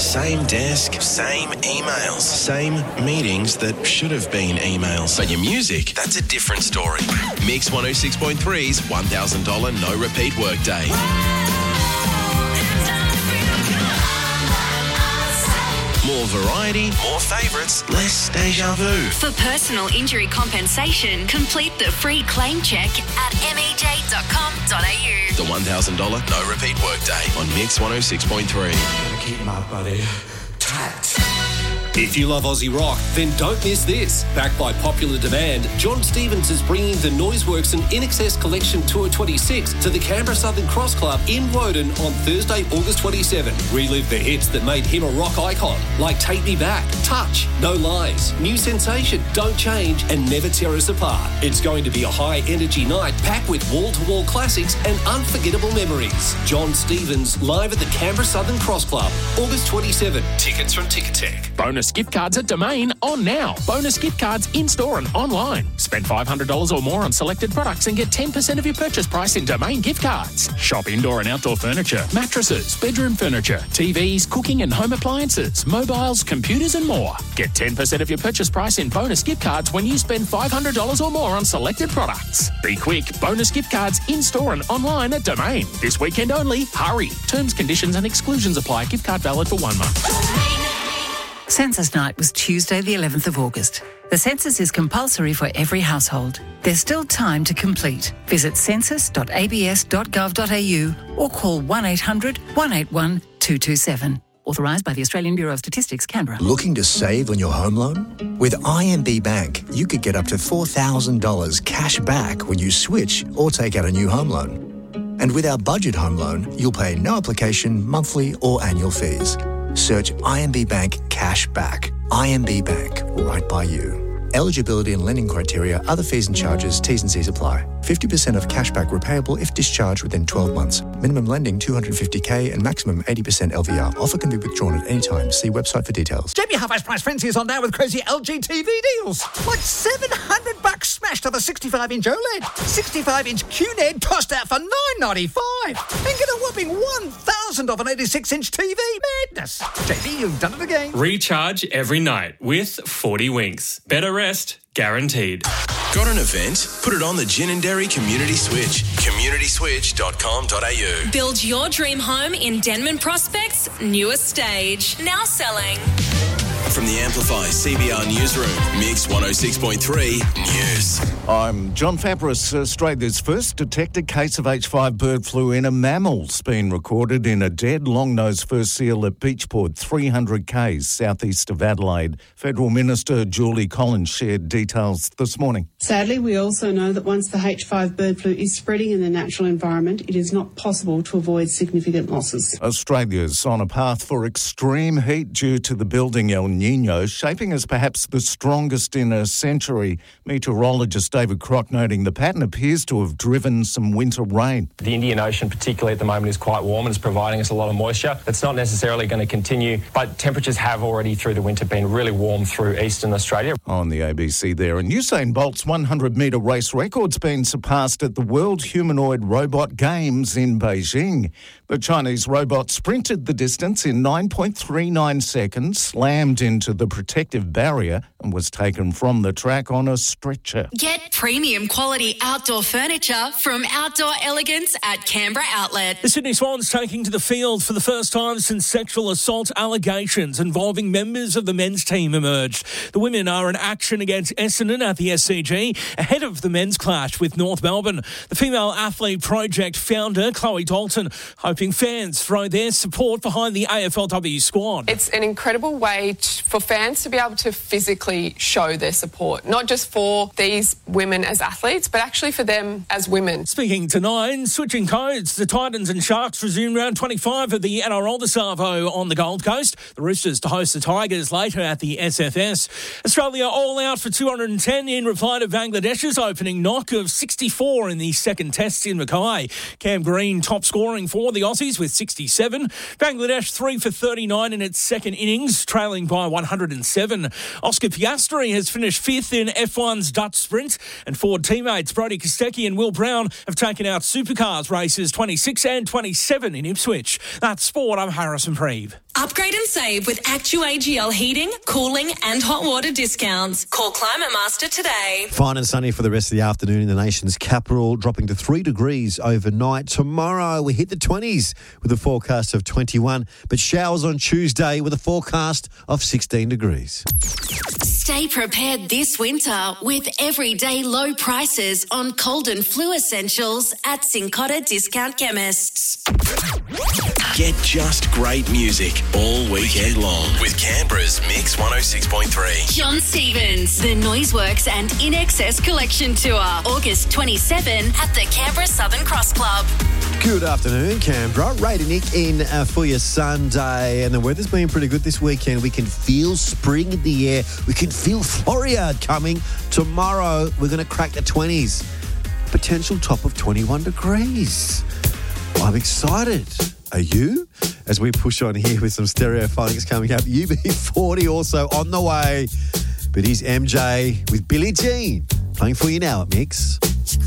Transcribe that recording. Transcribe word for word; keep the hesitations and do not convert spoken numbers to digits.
Same desk, same emails, same meetings that should have been emails. But your music, that's a different story. Mix one oh six point three's one thousand dollars no repeat workday. More variety, more favourites, less deja vu. For personal injury compensation, complete the free claim check at m e j dot com dot a u. The one thousand dollars no repeat workday on Mix one oh six point three. Keep my body tight. If you love Aussie rock, then don't miss this. Backed by popular demand, John Stevens is bringing the Noiseworks and In Excess Collection Tour twenty-six to the Canberra Southern Cross Club in Woden on Thursday, August twenty-seventh. Relive the hits that made him a rock icon, like Take Me Back, Touch, No Lies, New Sensation, Don't Change, and Never Tear Us Apart. It's going to be a high-energy night packed with wall-to-wall classics and unforgettable memories. John Stevens live at the Canberra Southern Cross Club, August twenty-seventh. Tickets from Ticketek. Bonus gift cards at Domain on now. Bonus gift cards in-store and online. Spend five hundred dollars or more on selected products and get ten percent of your purchase price in Domain gift cards. Shop indoor and outdoor furniture, mattresses, bedroom furniture, T Vs, cooking and home appliances, mobiles, computers and more. Get ten percent of your purchase price in bonus gift cards when you spend five hundred dollars or more on selected products. Be quick. Bonus gift cards in-store and online at Domain. This weekend only. Hurry. Terms, conditions and exclusions apply. Gift card valid for one month. Census Night was Tuesday the eleventh of August. The census is compulsory for every household. There's still time to complete. Visit census dot a b s dot gov dot a u or call one eight hundred one eight one two two seven. Authorised by the Australian Bureau of Statistics, Canberra. Looking to save on your home loan? With I M B Bank, you could get up to four thousand dollars cash back when you switch or take out a new home loan. And with our budget home loan, you'll pay no application, monthly or annual fees. Search I M B Bank Cash Back. I M B Bank, right by you. Eligibility and lending criteria, other fees and charges, T's and C's apply. fifty percent of cashback repayable if discharged within twelve months. Minimum lending two hundred fifty thousand and maximum eighty percent L V R. Offer can be withdrawn at any time. See website for details. J B Half-Ice Price Frenzy is on now with crazy L G T V deals. Like seven hundred bucks smashed on the sixty-five inch OLED. sixty-five inch Q N E D tossed out for nine ninety-five. And get a whopping one thousand off an eighty-six inch T V. Madness. J B, you've done it again. Recharge every night with forty Winks. Better rest guaranteed. Got an event? Put it on the Gin and Dairy Community Switch. community switch dot com dot a u. Build your dream home in Denman Prospect's newest stage. Now selling. From the Amplify C B R Newsroom, Mix one oh six point three News. I'm John Fabris. Australia's first detected case of H five bird flu in a mammal's been recorded in a dead long-nosed fur seal at Beachport, three hundred kays southeast of Adelaide. Federal Minister Julie Collins shared details this morning. Sadly, we also know that once the H five bird flu is spreading in the natural environment, it is not possible to avoid significant losses. Australia's on a path for extreme heat due to the building El Nino, shaping as perhaps the strongest in a century. Meteorologist David Crock noting the pattern appears to have driven some winter rain. The Indian Ocean, particularly at the moment, is quite warm and is providing us a lot of moisture. That's not necessarily going to continue, but temperatures have already through the winter been really warm through eastern Australia. On the A B C there, and Usain Bolt's one hundred metre race record's been surpassed at the World Humanoid Robot Games in Beijing. The Chinese robot sprinted the distance in nine point three nine seconds, slammed into the protective barrier and was taken from the track on a stretcher. Get premium quality outdoor furniture from Outdoor Elegance at Canberra Outlet. The Sydney Swans taking to the field for the first time since sexual assault allegations involving members of the men's team emerged. The women are in action against Essendon at the S C G ahead of the men's clash with North Melbourne. The Female Athlete Project founder, Chloe Dalton, hoping fans throw their support behind the A F L W squad. It's an incredible way to, for fans to be able to physically show their support, not just for these women as athletes, but actually for them as women. Speaking to Nine, switching codes, the Titans and Sharks resume round twenty-five of the N R L de Savo on the Gold Coast. The Roosters to host the Tigers later at the S F S. Australia all out for two hundred ten in reply to Bangladesh's opening knock of sixty-four in the second test in Mackay. Cam Green top scoring for the Aussies with sixty-seven. Bangladesh three for thirty-nine in its second innings, trailing by one hundred seven. Oscar Piastri has finished fifth in F one's Dutch Sprint, and Ford teammates Brodie Kostecki and Will Brown have taken out supercars races twenty-six and twenty-seven in Ipswich. That's sport. I'm Harrison Preeve. Upgrade and save with ActuAGL heating, cooling and hot water discounts. Call Climate Master today. Fine and sunny for the rest of the afternoon in the nation's capital, dropping to three degrees overnight. Tomorrow we hit the twenties with a forecast of twenty-one, but showers on Tuesday with a forecast of sixteen degrees. Stay prepared this winter with everyday low prices on cold and flu essentials at Cincotta Discount Chemists. Get just great music all weekend long with Canberra's Mix one oh six point three. John Stevens, the Noiseworks and In Excess Collection Tour, August twenty-seventh at the Canberra Southern Cross Club. Good afternoon, Canberra. Ray to Nick in uh, for your Sunday. And the weather's been pretty good this weekend. We can feel spring in the air. We can feel Floriade coming. Tomorrow, we're going to crack the twenties. Potential top of twenty-one degrees. I'm excited. Are you? As we push on here with some Stereophonics coming up. U B forty also on the way. But here's M J with Billie Jean playing for you now at Mix.